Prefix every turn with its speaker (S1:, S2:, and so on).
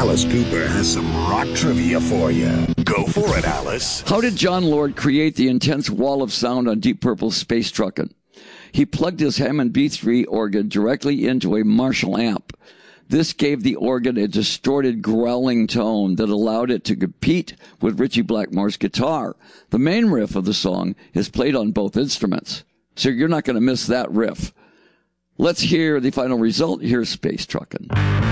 S1: Alice Cooper has some rock trivia for you. Go for it, Alice.
S2: How did John Lord create the intense wall of sound on Deep Purple's Space Truckin'? He plugged his Hammond B3 organ directly into a Marshall amp. This gave the organ a distorted, growling tone that allowed it to compete with Ritchie Blackmore's guitar. The main riff of the song is played on both instruments, so you're not going to miss that riff. Let's hear the final result. Here's Space Truckin'.